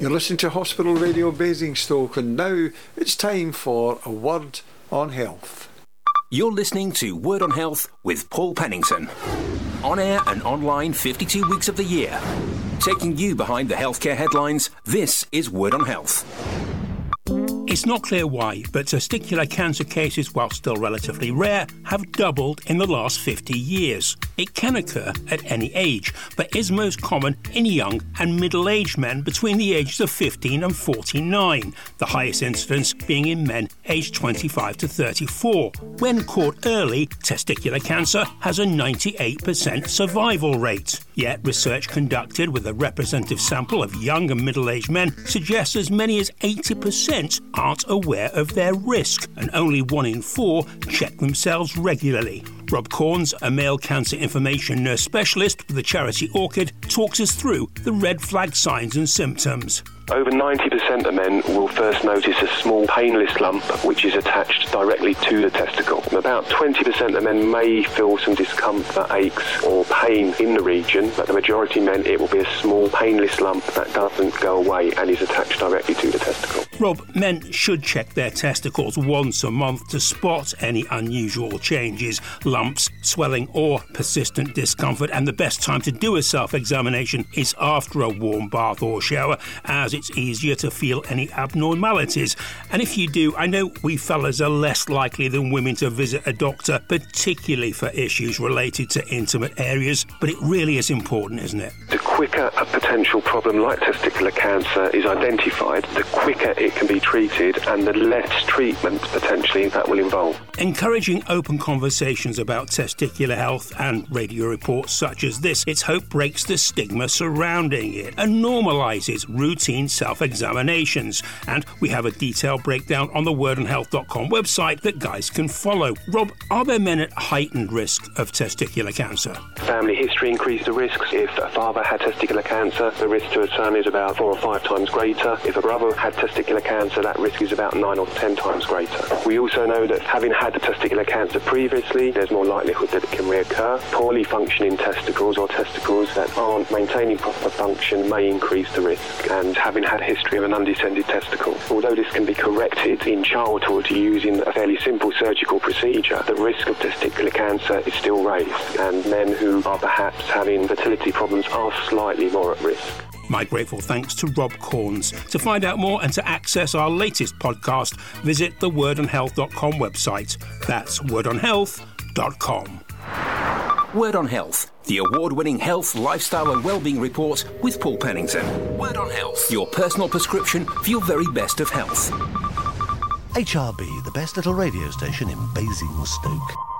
You're listening to Hospital Radio Basingstoke, and now it's time for a Word on Health. You're listening to Word on Health with Paul Pennington. On air and online 52 weeks of the year. Taking you behind the healthcare headlines, this is Word on Health. It's not clear why, but testicular cancer cases, while still relatively rare, have doubled in the last 50 years. It can occur at any age, but is most common in young and middle-aged men between the ages of 15 and 49, the highest incidence being in men aged 25 to 34. When caught early, testicular cancer has a 98% survival rate. Yet research conducted with a representative sample of young and middle-aged men suggests as many as 80% aren't aware of their risk, and only 1 in 4 check themselves regularly. Rob Corns, a male cancer information nurse specialist with the charity Orchid, talks us through the red flag signs and symptoms. Over 90% of men will first notice a small painless lump which is attached directly to the testicle. About 20% of men may feel some discomfort, aches or pain in the region, but the majority of men it will be a small painless lump that doesn't go away and is attached directly to the testicle. Rob, men should check their testicles once a month to spot any unusual changes, lumps, swelling or persistent discomfort, and the best time to do a self-examination is after a warm bath or shower, as it's easier to feel any abnormalities. And if you do, I know we fellas are less likely than women to visit a doctor, particularly for issues related to intimate areas, but it really is important, isn't it? The quicker a potential problem like testicular cancer is identified, the quicker it can be treated and the less treatment potentially that will involve. Encouraging open conversations about testicular health and radio reports such as this, its hope breaks the stigma surrounding it and normalises routine self-examinations. And we have a detailed breakdown on the wordonhealth.com website that guys can follow. Rob, are there men at heightened risk of testicular cancer? Family history increased the risks. If a father had testicular cancer, the risk to a son is about 4 or 5 times greater. If a brother had testicular cancer, that risk is about 9 or 10 times greater. We also know that having had the testicular cancer previously, there's more likelihood that it can reoccur. Poorly functioning testicles or testicles that aren't maintaining proper function may increase the risk. And having had a history of an undescended testicle, although this can be corrected in childhood using a fairly simple surgical procedure, the risk of testicular cancer is still raised, and men who are perhaps having fertility problems are slightly more at risk. My grateful thanks to Rob Corns. To find out more and to access our latest podcast, visit the wordonhealth.com website. That's wordonhealth.com. Word on Health, the award-winning health, lifestyle and wellbeing report with Paul Pennington. Word on Health, your personal prescription for your very best of health. HRB, the best little radio station in Basingstoke.